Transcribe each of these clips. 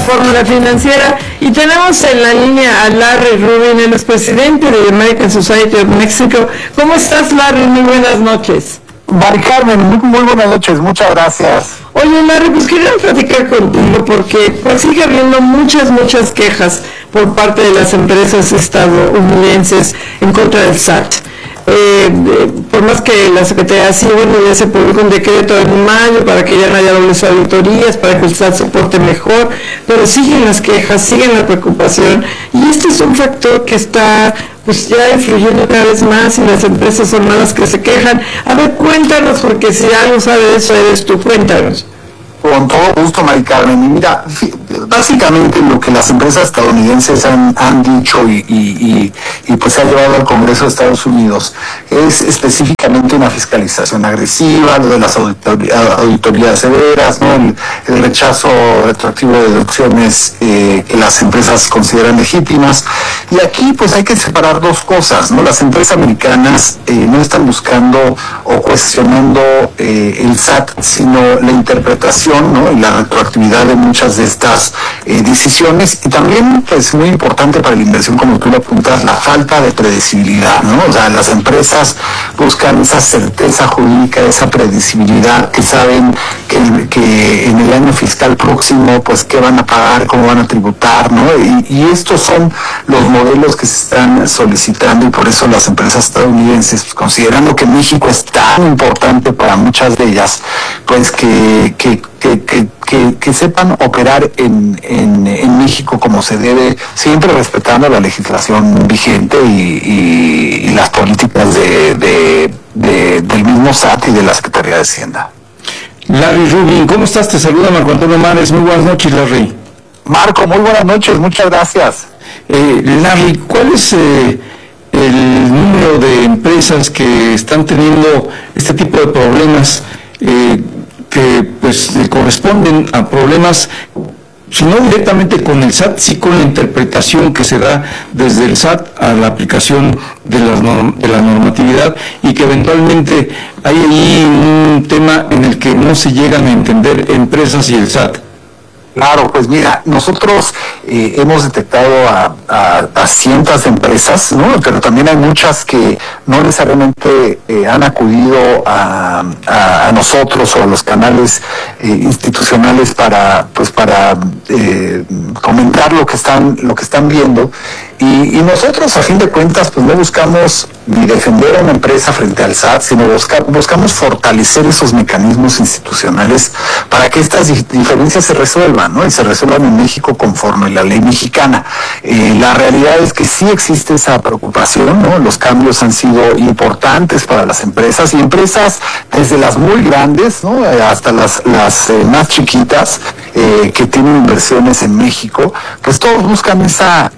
Fórmula Financiera, y tenemos en la línea a Larry Rubin, el expresidente de American Society of Mexico. ¿Cómo estás, Larry? Muy buenas noches. Mari Carmen, muy buenas noches, muchas gracias. Oye, Larry, pues quería platicar contigo porque pues, sigue habiendo muchas quejas por parte de las empresas estadounidenses en contra del SAT. Por más que la Secretaría de Hacienda, bueno, ya se publicó un decreto en mayo para que ya no haya dobles auditorías, para que el SAT se porte mejor, pero siguen las quejas, siguen la preocupación, y este es un factor que está pues ya influyendo cada vez más, y las empresas son más las que se quejan. A ver, cuéntanos, porque si algo sabe de eso eres tú, cuéntanos. Con todo gusto, Mari Carmen. Y mira, básicamente lo que las empresas estadounidenses han dicho y pues se ha llevado al Congreso de Estados Unidos es específicamente una fiscalización agresiva, lo de las auditorías severas, ¿no? El rechazo retroactivo de deducciones que las empresas consideran legítimas. Y aquí pues hay que separar dos cosas, ¿no? Las empresas americanas no están buscando o cuestionando el SAT, sino la interpretación, ¿no? Y la retroactividad de muchas de estas decisiones, y también pues muy importante para la inversión, como tú lo apuntas, la falta de predecibilidad, ¿no? O sea, las empresas buscan esa certeza jurídica, esa predecibilidad, que saben que en el año fiscal próximo pues qué van a pagar, cómo van a tributar, ¿no? Y estos son los modelos que se están solicitando, y por eso las empresas estadounidenses, pues, considerando que México es tan importante para muchas de ellas, pues que sepan operar en México como se debe, siempre respetando la legislación vigente y las políticas del mismo SAT y de la Secretaría de Hacienda. Larry Rubin, ¿cómo estás? Te saluda Marco Antonio Mares. Muy buenas noches, Larry. Marco, muy buenas noches, muchas gracias. Larry, ¿cuál es el número de empresas que están teniendo este tipo de problemas que pues corresponden a problemas, si no directamente con el SAT, sí con la interpretación que se da desde el SAT a la aplicación de la normatividad, y que eventualmente hay ahí un tema en el que no se llegan a entender empresas y el SAT? Claro, pues mira, nosotros hemos detectado a cientos de empresas, ¿no? Pero también hay muchas que no necesariamente han acudido a nosotros o a los canales institucionales para comentar lo que están viendo. Y nosotros, a fin de cuentas, pues no buscamos ni defender a una empresa frente al SAT, sino buscamos fortalecer esos mecanismos institucionales para que estas diferencias se resuelvan, ¿no? Y se resuelvan en México conforme la ley mexicana. La realidad es que sí existe esa preocupación, ¿no? Los cambios han sido importantes para las empresas, y empresas desde las muy grandes, ¿no? Hasta las más chiquitas que tienen inversiones en México, pues todos buscan esa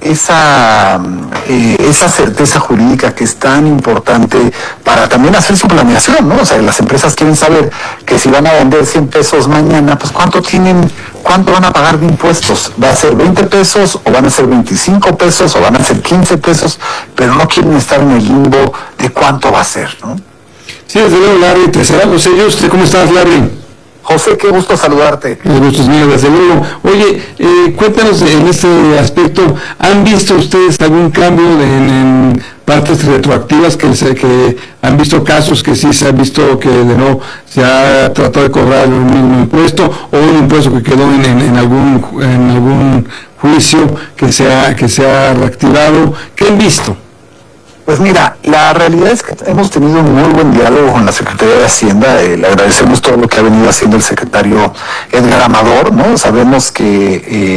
certeza jurídica que es tan importante para también hacer su planeación, ¿no? O sea, las empresas quieren saber que si van a vender 100 pesos mañana, pues cuánto van a pagar de impuestos. ¿Va a ser 20 pesos o van a ser 25 pesos o van a ser 15 pesos? Pero no quieren estar en el limbo de cuánto va a ser, ¿no? Sí, desde luego, Larry, te saludamos ellos. ¿Cómo estás, Larry? José, qué gusto saludarte. El gusto es mío, desde luego. Oye, cuéntanos en este aspecto, ¿han visto ustedes algún cambio en partes retroactivas que han visto casos que sí se ha visto que de no se ha tratado de cobrar el mismo impuesto, o un impuesto que quedó en algún juicio que se ha reactivado? ¿Qué han visto? Pues mira, la realidad es que hemos tenido un muy buen diálogo con la Secretaría de Hacienda. Le agradecemos todo lo que ha venido haciendo el secretario Edgar Amador, ¿no? Sabemos que